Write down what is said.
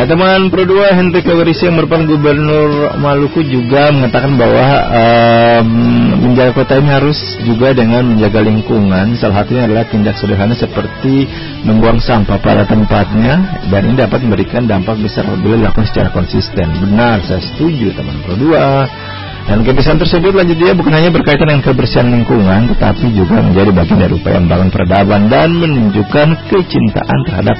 Nah, teman Pro 2 Henry Kawerisi yang merupakan Gubernur Maluku juga mengatakan bahwa menjaga kota ini harus juga dengan menjaga lingkungan. Salah satunya adalah tindak sederhana seperti membuang sampah pada tempatnya, dan ini dapat memberikan dampak besar apabila dilakukan secara konsisten. Benar, saya setuju teman Pro 2. Dan kebiasaan tersebut lanjutnya bukan hanya berkaitan dengan kebersihan lingkungan, tetapi juga menjadi bagian dari upaya membangun peradaban dan menunjukkan kecintaan terhadap